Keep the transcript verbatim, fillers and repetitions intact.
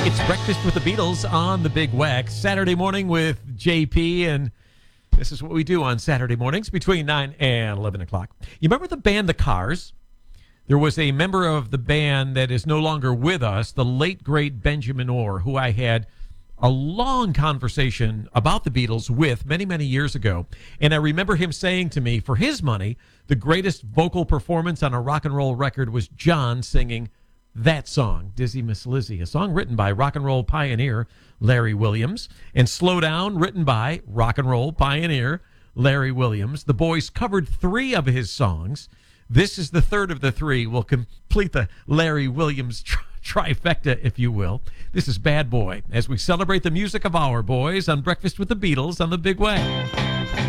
It's Breakfast with the Beatles on the Big Wack, Saturday morning with J P, and this is what we do on Saturday mornings between nine and eleven o'clock. You remember the band The Cars? There was a member of the band that is no longer with us, the late, great Benjamin Orr, who I had a long conversation about the Beatles with many, many years ago. And I remember him saying to me, for his money, the greatest vocal performance on a rock and roll record was John singing that song, Dizzy Miss Lizzy, a song written by rock and roll pioneer Larry Williams, and Slow Down, written by rock and roll pioneer Larry Williams. The boys covered three of his songs. This is the third of the three. We'll complete the Larry Williams tri- trifecta, if you will. This is Bad Boy, as we celebrate the music of our boys on Breakfast with the Beatles on the Big Way.